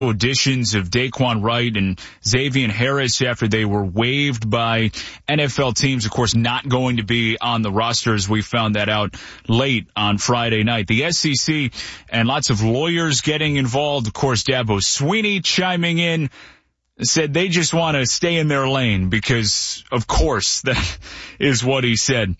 additions of Daquan Wright and Xavier Harris after they were waived by NFL teams, of course, not going to be on the rosters. We found that out late on Friday night. The SEC and lots of lawyers getting involved. Of course, Dabo Swinney chiming in, said they just want to stay in their lane because, of course, that is what he said.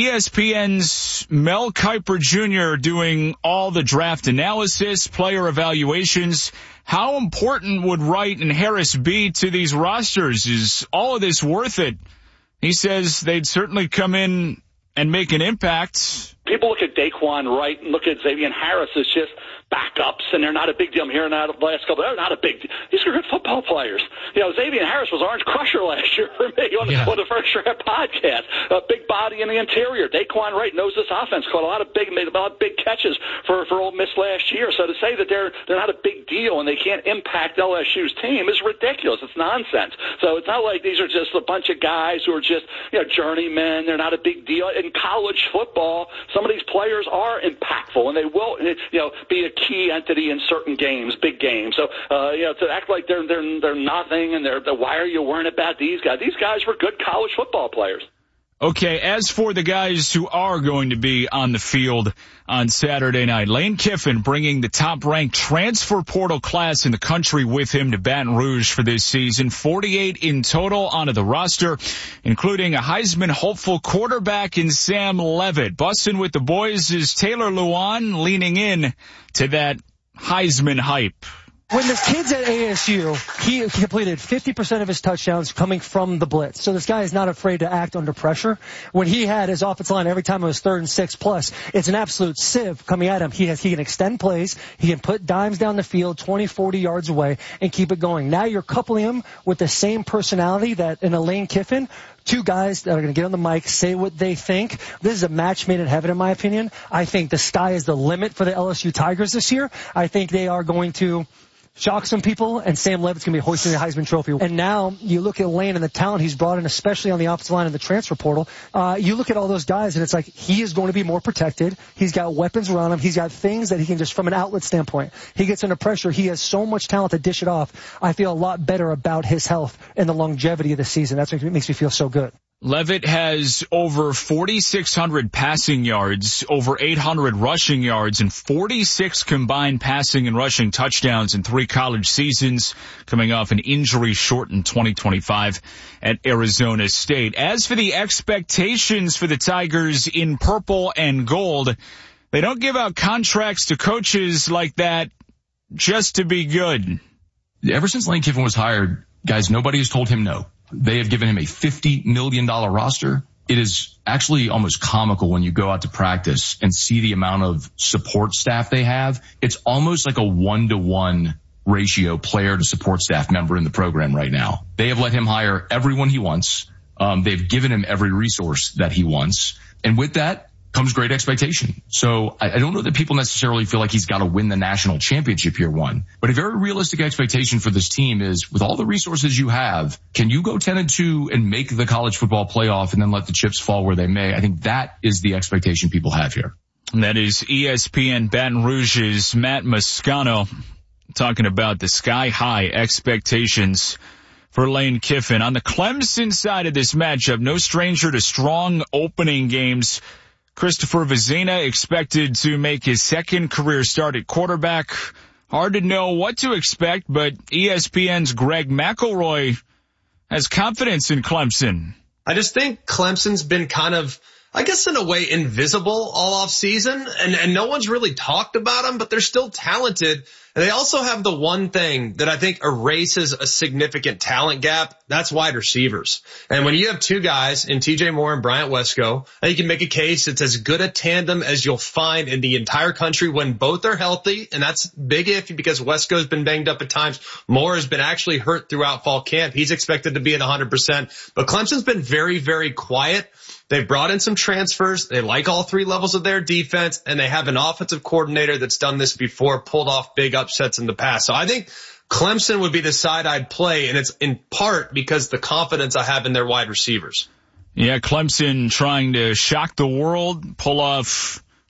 ESPN's Mel Kiper Jr. doing all the draft analysis, player evaluations. How important would Wright and Harris be to these rosters? Is all of this worth it? He says they'd certainly come in and make an impact. People look at Daquan Wright and look at Xavier Harris as just backups, and they're not a big deal. I'm hearing that the last couple. They're not a big deal. These are good football players. You know, Xavier Harris was Orange Crusher last year for me on the First Draft podcast. A big body in the interior. Daquan Wright knows this offense. Caught made a lot of big catches for Ole Miss last year. So to say that they're not a big deal and they can't impact LSU's team is ridiculous. It's nonsense. So it's not like these are just a bunch of guys who are just journeymen. They're not a big deal in college football. Some of these players are impactful, and they will be a key entity in certain games, big games. So to act like they're nothing and why are you worrying about these guys? These guys were good college football players. Okay, as for the guys who are going to be on the field on Saturday night, Lane Kiffin bringing the top-ranked transfer portal class in the country with him to Baton Rouge for this season. 48 in total onto the roster, including a Heisman hopeful quarterback in Sam Levitt. Bussin' with the boys is Taylor Lewan, leaning in to that Heisman hype. When the kid's at ASU, he completed 50% of his touchdowns coming from the blitz. So this guy is not afraid to act under pressure. When he had his offensive line every time it was 3rd and 6 plus, it's an absolute sieve coming at him. He can extend plays. He can put dimes down the field 20, 40 yards away and keep it going. Now you're coupling him with the same personality that in a Lane Kiffin. Two guys that are going to get on the mic, say what they think. This is a match made in heaven, in my opinion. I think the sky is the limit for the LSU Tigers this year. I think they are going to shock some people, and Sam Levitt's going to be hoisting the Heisman Trophy. And now you look at Lane and the talent he's brought in, especially on the offensive line in the transfer portal. You look at all those guys, and it's like he is going to be more protected. He's got weapons around him. He's got things that he can just, from an outlet standpoint, he gets under pressure. He has so much talent to dish it off. I feel a lot better about his health and the longevity of the season. That's what makes me feel so good. Levitt has over 4,600 passing yards, over 800 rushing yards, and 46 combined passing and rushing touchdowns in 3 college seasons, coming off an injury-shortened 2025 at Arizona State. As for the expectations for the Tigers in purple and gold, they don't give out contracts to coaches like that just to be good. Ever since Lane Kiffin was hired, guys, nobody has told him no. They have given him a $50 million roster. It is actually almost comical when you go out to practice and see the amount of support staff they have. It's almost like a 1-to-1 ratio player to support staff member in the program right now. They have let him hire everyone he wants. They've given him every resource that he wants. And with that comes great expectation. So I don't know that people necessarily feel like he's got to win the national championship year one, but a very realistic expectation for this team is, with all the resources you have, can you go 10-2 and make the college football playoff and then let the chips fall where they may? I think that is the expectation people have here. And that is ESPN Baton Rouge's Matt Moscano talking about the sky-high expectations for Lane Kiffin. On the Clemson side of this matchup, no stranger to strong opening games. Christopher Vizina expected to make his second career start at quarterback. Hard to know what to expect, but ESPN's Greg McElroy has confidence in Clemson. I just think Clemson's been kind of, I guess in a way, invisible all off season, and no one's really talked about them, but they're still talented. And they also have the one thing that I think erases a significant talent gap. That's wide receivers. And when you have two guys in TJ Moore and Bryant Wesco, you can make a case it's as good a tandem as you'll find in the entire country when both are healthy. And that's big if, because Wesco's been banged up at times. Moore has been actually hurt throughout fall camp. He's expected to be at 100%. But Clemson's been very, very quiet. They've brought in some transfers. They like all 3 levels of their defense, and they have an offensive coordinator that's done this before, pulled off big upsets in the past. So I think Clemson would be the side I'd play, and it's in part because the confidence I have in their wide receivers. Yeah, Clemson trying to shock the world, pull off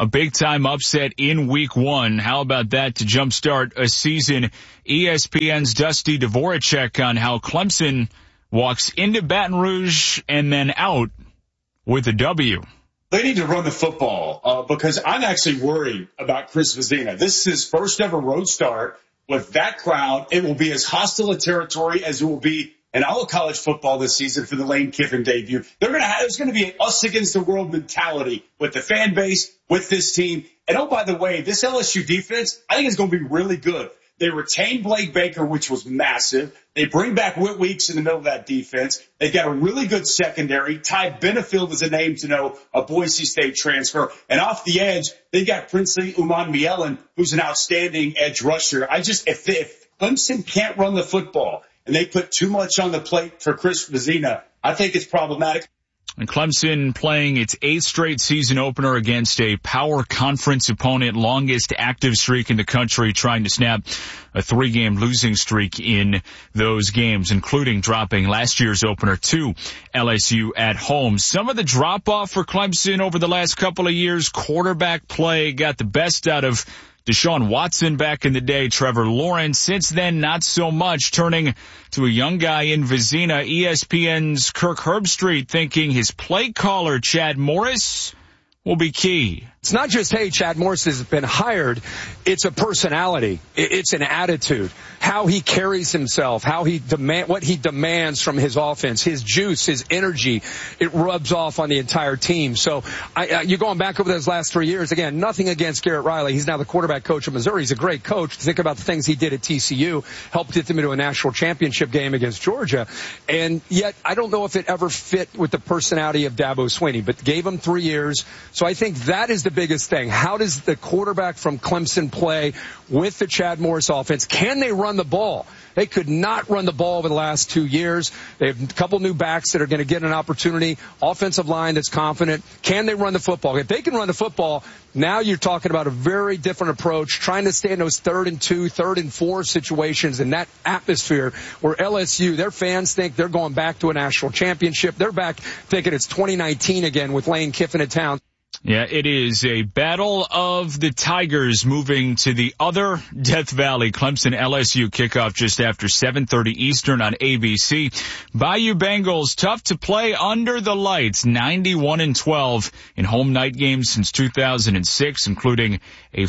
a big-time upset in Week 1. How about that to jumpstart a season? ESPN's Dusty Dvoracek on how Clemson walks into Baton Rouge and then out with a W. They need to run the football because I'm actually worried about Chris Vezina. This is his first ever road start with that crowd. It will be as hostile a territory as it will be in all of college football this season for the Lane Kiffin debut. There's going to be an us against the world mentality with the fan base, with this team. And oh, by the way, this LSU defense, I think is going to be really good. They retain Blake Baker, which was massive. They bring back Whit Weeks in the middle of that defense. They got a really good secondary. Ty Benefield is a name to know, a Boise State transfer. And off the edge, they got Princely Umanmielen, who's an outstanding edge rusher. If Clemson can't run the football and they put too much on the plate for Chris Vezina, I think it's problematic. And Clemson playing its 8th straight season opener against a power conference opponent, longest active streak in the country, trying to snap a 3-game losing streak in those games, including dropping last year's opener to LSU at home. Some of the drop-off for Clemson over the last couple of years, quarterback play got the best out of Deshaun Watson back in the day, Trevor Lawrence. Since then, not so much, turning to a young guy in Vezina. ESPN's Kirk Herbstreit thinking his play caller, Chad Morris, will be key. It's not just, hey, Chad Morris has been hired. It's a personality. It's an attitude. How he carries himself, what he demands from his offense, his juice, his energy, it rubs off on the entire team. So you're going back over those last 3 years. Again, nothing against Garrett Riley. He's now the quarterback coach of Missouri. He's a great coach. Think about the things he did at TCU, helped get them into a national championship game against Georgia. And yet, I don't know if it ever fit with the personality of Dabo Swinney, but gave him 3 years. So I think that is the biggest thing. How does the quarterback from Clemson play with the Chad Morris offense? Can they run the ball? They could not run the ball over the last 2 years. They have a couple new backs that are going to get an opportunity. Offensive line that's confident. Can they run the football? If they can run the football, now you're talking about a very different approach, trying to stay in those 3rd and 2, 3rd and 4 situations in that atmosphere where LSU, their fans think they're going back to a national championship. They're back thinking it's 2019 again with Lane Kiffin in town. Yeah, it is a battle of the Tigers moving to the other Death Valley. Clemson LSU kickoff just after 7:30 Eastern on ABC. Bayou Bengals tough to play under the lights, 91-12 in home night games since 2006, including a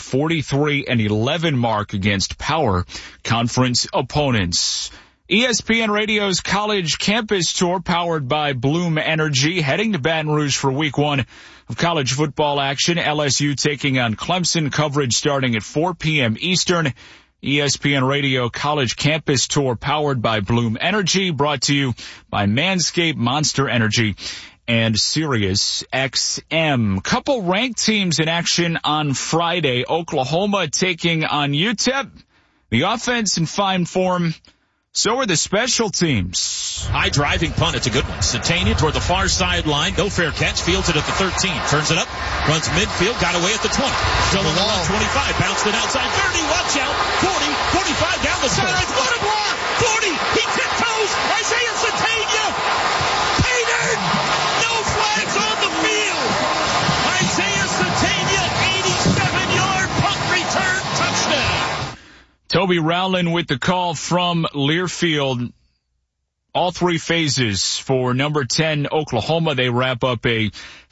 43-11 mark against power conference opponents. ESPN Radio's college campus tour, powered by Bloom Energy, heading to Baton Rouge for Week 1 of college football action. LSU taking on Clemson, coverage starting at 4 p.m. Eastern. ESPN Radio college campus tour, powered by Bloom Energy, brought to you by Manscaped, Monster Energy, and Sirius XM. Couple ranked teams in action on Friday. Oklahoma taking on UTEP. The offense in fine form. So are the special teams. High driving punt. It's a good one. Satania toward the far sideline. No fair catch. Fields it at the 13. Turns it up. Runs midfield. Got away at the 20. Still on the run. 25. Bounced it outside. 30. Watch out. 40. 45 down the sidelines. What a block. 40. He tiptoes. Isaiah Satania. Painted. No flags on the field. Isaiah Satania, 87-yard punt return touchdown. Toby Rowland with the call from Learfield. All 3 phases for number 10 Oklahoma. They wrap up a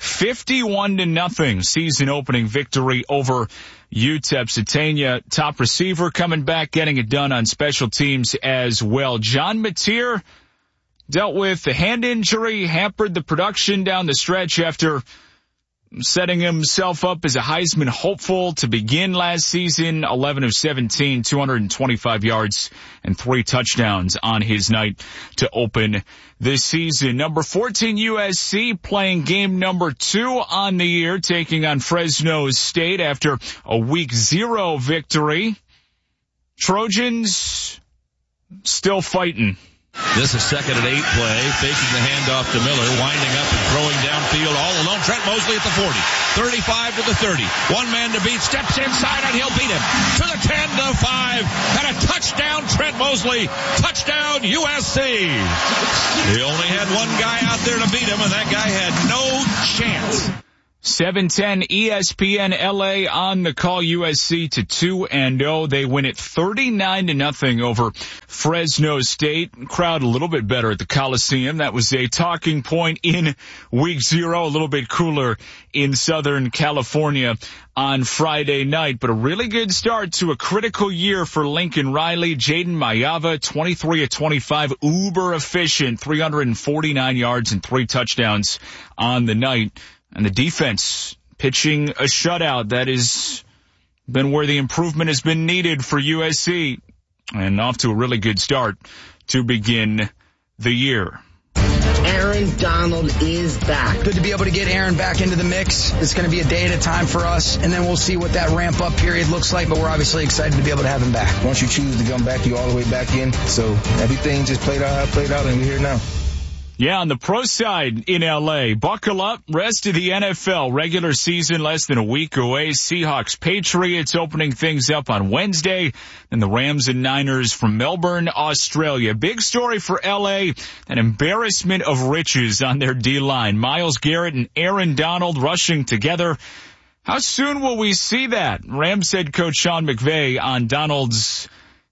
51-0 season opening victory over UTEP. Satania, top receiver, coming back, getting it done on special teams as well. John Mateer dealt with a hand injury, hampered the production down the stretch after setting himself up as a Heisman hopeful to begin last season. 11 of 17, 225 yards and 3 touchdowns on his night to open this season. Number 14 USC playing game number 2 on the year, taking on Fresno State after a week 0 victory. Trojans still fighting. This is 2nd and 8 play, faking the handoff to Miller, winding up and throwing downfield all alone. Trent Mosley at the 40, 35 to the 30. One man to beat, steps inside and he'll beat him to the 10 to 5. And a touchdown, Trent Mosley. Touchdown, USC. He only had one guy out there to beat him, and that guy had no chance. 7:10 ESPN LA on the call. USC to 2-0. They win it 39-0 over Fresno State. Crowd a little bit better at the Coliseum. That was a talking point in week 0. A little bit cooler in Southern California on Friday night, but a really good start to a critical year for Lincoln Riley. Jaden Mayava, 23 of 25, uber efficient, 349 yards and 3 touchdowns on the night. And the defense pitching a shutout. That has been where the improvement has been needed for USC. And off to a really good start to begin the year. Aaron Donald is back. Good to be able to get Aaron back into the mix. It's going to be a day at a time for us, and then we'll see what that ramp-up period looks like, but we're obviously excited to be able to have him back. Once you choose to come back, you're all the way back in. So everything just played out how it played out, and we're here now. Yeah, on the pro side in LA, buckle up. Rest of the NFL regular season less than a week away. Seahawks, Patriots opening things up on Wednesday. And the Rams and Niners from Melbourne, Australia. Big story for LA, an embarrassment of riches on their D-line. Myles Garrett and Aaron Donald rushing together. How soon will we see that? Rams head coach Sean McVay on Donald's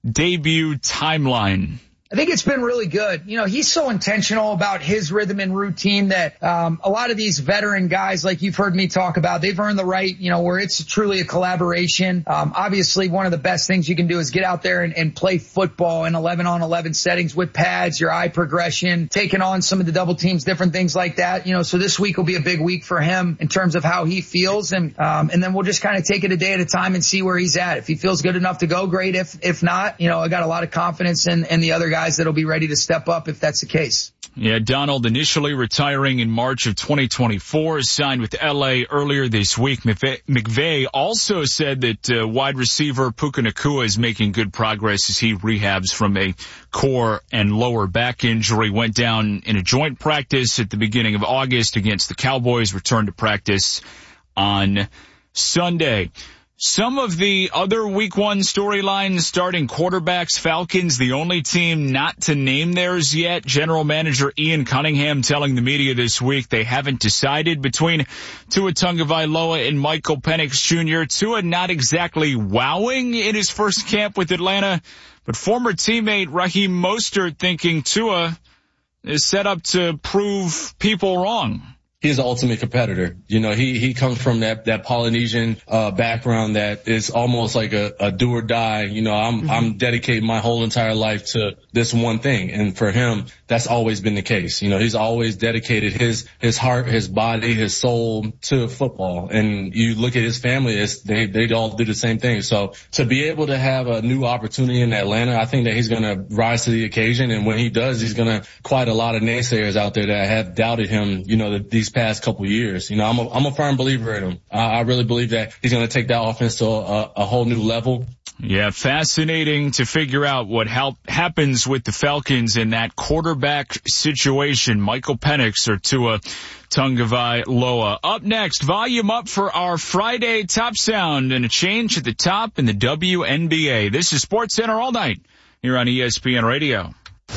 debut timeline. I think it's been really good. You know, he's so intentional about his rhythm and routine that a lot of these veteran guys, like you've heard me talk about, they've earned the right, you know, where it's truly a collaboration. Obviously, one of the best things you can do is get out there and play football in 11-on-11 settings with pads, your eye progression, taking on some of the double teams, different things like that. You know, so this week will be a big week for him in terms of how he feels. And then we'll just kind of take it a day at a time and see where he's at. If he feels good enough to go, great. If not, you know, I got a lot of confidence in the other guys that'll be ready to step up if that's the case. Yeah, Donald initially retiring in March of 2024, signed with LA earlier this week. McVay also said that wide receiver Puka Nacua is making good progress as he rehabs from a core and lower back injury. Went down in a joint practice at the beginning of August against the Cowboys, returned to practice on Sunday. Some of the other week 1 storylines, starting quarterbacks, Falcons, the only team not to name theirs yet. General manager Ian Cunningham telling the media this week they haven't decided between Tua Tagovailoa and Michael Penix Jr. Tua not exactly wowing in his first camp with Atlanta, but former teammate Raheem Mostert thinking Tua is set up to prove people wrong. He's the ultimate competitor. You know, he comes from that Polynesian background that is almost like a do or die. You know, I'm dedicating my whole entire life to this one thing. And for him, that's always been the case. You know, he's always dedicated his heart, his body, his soul to football. And you look at his family, they all do the same thing. So to be able to have a new opportunity in Atlanta, I think that he's going to rise to the occasion. And when he does, he's going to quite a lot of naysayers out there that have doubted him, you know, these past couple of years. You know, I'm a firm believer in him. I really believe that he's going to take that offense to a whole new level. Yeah, fascinating to figure out what happens with the Falcons in that quarterback situation. Michael Penix or Tua Tagovailoa. Up next, volume up for our Friday Top Sound and a change at the top in the WNBA. This is SportsCenter All Night here on ESPN Radio.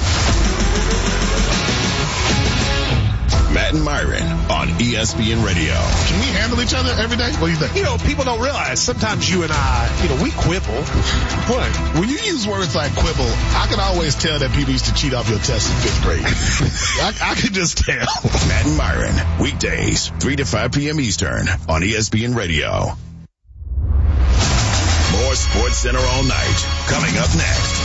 Matt and Myron on ESPN Radio. Can we handle each other every day? What do you think? You know, people don't realize sometimes you and I, you know, we quibble. But when you use words like quibble, I can always tell that people used to cheat off your test in 5th grade. I can just tell. Matt and Myron, weekdays, 3 to 5 p.m. Eastern on ESPN Radio. More SportsCenter All Night coming up next.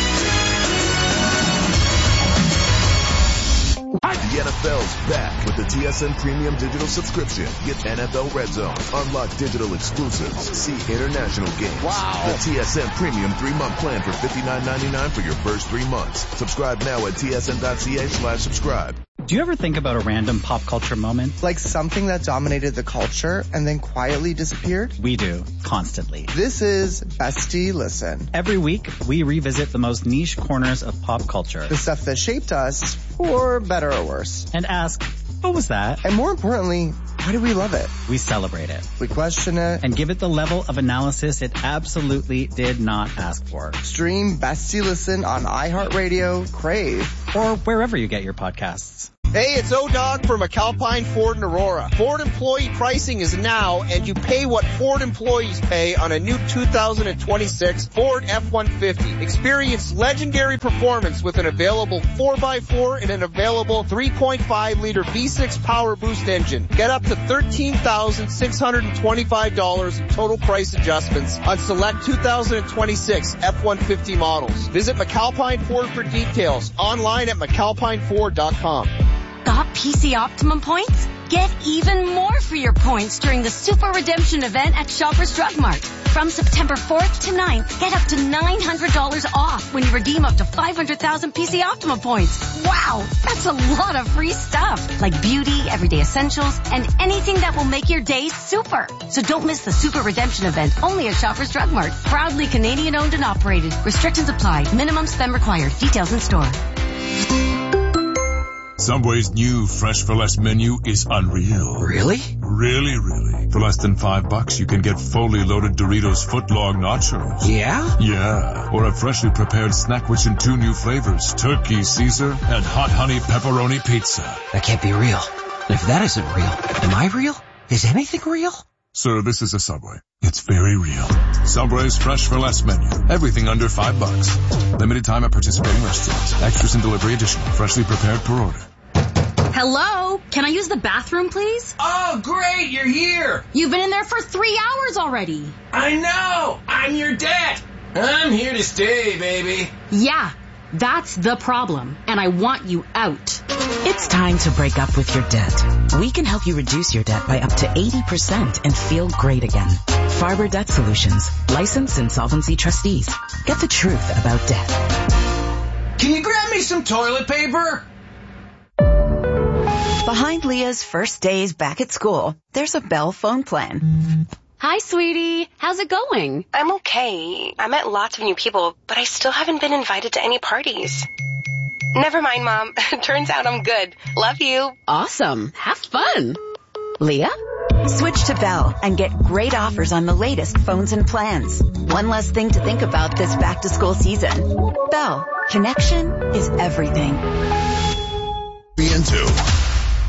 The NFL's back with the TSN Premium Digital subscription. Get NFL Red Zone, unlock digital exclusives, see international games. Wow. The TSN Premium 3-month plan for $59.99 for your first 3 months. Subscribe now at tsn.ca/subscribe. Do you ever think about a random pop culture moment? Like something that dominated the culture and then quietly disappeared? We do, constantly. This is Bestie Listen. Every week, we revisit the most niche corners of pop culture. The stuff that shaped us, for better or worse. And ask, what was that? And more importantly, why do we love it? We celebrate it. We question it. And give it the level of analysis it absolutely did not ask for. Stream Bestie Listen on iHeartRadio, Crave, or wherever you get your podcasts. Hey, it's O-Dog from McAlpine Ford in Aurora. Ford employee pricing is now, and you pay what Ford employees pay on a new 2026 Ford F-150. Experience legendary performance with an available 4x4 and an available 3.5-liter V6 Power Boost engine. Get up to $13,625 in total price adjustments on select 2026 F-150 models. Visit McAlpine Ford for details. Online at McAlpineFord.com. Got PC Optimum points? Get even more for your points during the Super Redemption event at Shoppers Drug Mart. From September 4th to 9th, get up to $900 off when you redeem up to 500,000 PC Optimum points. Wow, that's a lot of free stuff, like beauty, everyday essentials, and anything that will make your day super. So don't miss the Super Redemption event only at Shoppers Drug Mart. Proudly Canadian owned and operated. Restrictions apply. Minimum spend required. Details in store. Subway's new Fresh for Less menu is unreal. Really? Really. For less than $5, you can get fully loaded Doritos footlong nachos. Yeah? Yeah. Or a freshly prepared snack which in 2 new flavors, Turkey Caesar and Hot Honey Pepperoni Pizza. That can't be real. If that isn't real, am I real? Is anything real? Sir, this is a Subway. It's very real. Subway's Fresh for Less menu. Everything under $5. Limited time at participating restaurants. Extras and delivery additional. Freshly prepared per order. Hello? Can I use the bathroom, please? Oh, great, you're here. You've been in there for 3 hours already. I know. I'm your dad. I'm here to stay, baby. Yeah, that's the problem, and I want you out. It's time to break up with your debt. We can help you reduce your debt by up to 80% and feel great again. Farber Debt Solutions, licensed insolvency trustees. Get the truth about debt. Can you grab me some toilet paper? Behind Leah's first days back at school, there's a Bell phone plan. Hi, sweetie. How's it going? I'm okay. I met lots of new people, but I still haven't been invited to any parties. Never mind, Mom. Turns out I'm good. Love you. Awesome. Have fun. Leah? Switch to Bell and get great offers on the latest phones and plans. One less thing to think about this back-to-school season. Bell. Connection is everything. Be into